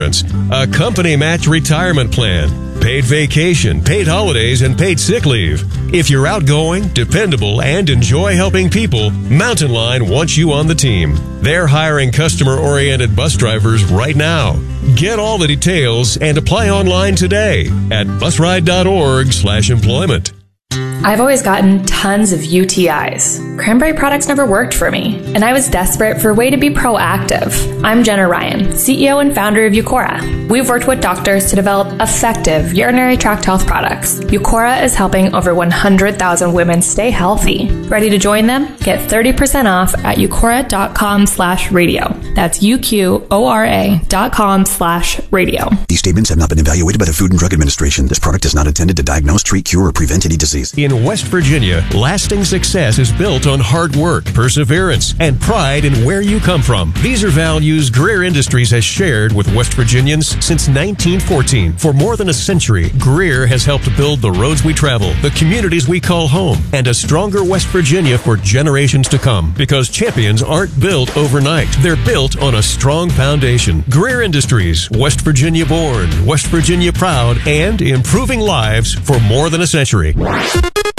A company match retirement plan, paid vacation, paid holidays, and paid sick leave. If you're outgoing, dependable, and enjoy helping people, Mountain Line wants you on the team. They're hiring customer-oriented bus drivers right now. Get all the details and apply online today at busride.org/employment. I've always gotten tons of UTIs. Cranberry products never worked for me, and I was desperate for a way to be proactive. I'm Jenna Ryan, CEO and founder of Eucora. We've worked with doctors to develop effective urinary tract health products. Eucora is helping over 100,000 women stay healthy. Ready to join them? Get 30% off at eucora.com/radio. That's UQORA.com/radio. These statements have not been evaluated by the Food and Drug Administration. This product is not intended to diagnose, treat, cure, or prevent any disease. In West Virginia, lasting success is built on hard work, perseverance, and pride in where you come from. These are values Greer Industries has shared with West Virginians since 1914. For more than a century, Greer has helped build the roads we travel, the communities we call home, and a stronger West Virginia for generations to come. Because champions aren't built overnight. They're built on a strong foundation. Greer Industries, West Virginia born, West Virginia proud, and improving lives for more than a century.